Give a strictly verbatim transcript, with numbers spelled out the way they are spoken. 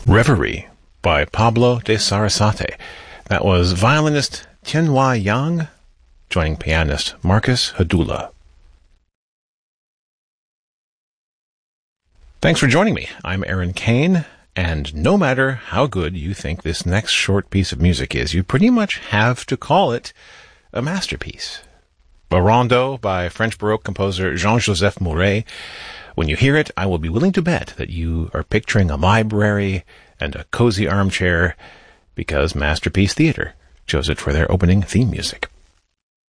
Reverie by Pablo de Sarasate. That was violinist Tianhua Yang joining pianist Marcus Hadula. Thanks for joining me. I'm Aaron Kane, and no matter how good you think this next short piece of music is, you pretty much have to call it a masterpiece. A rondo by French Baroque composer Jean-Joseph Mouret. When you hear it, I will be willing to bet that you are picturing a library and a cozy armchair, because Masterpiece Theatre chose it for their opening theme music.